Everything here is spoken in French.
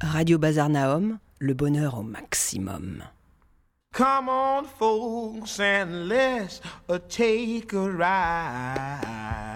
Radio Bazar Naom, le bonheur au maximum. Come on, folks, and let's take a ride.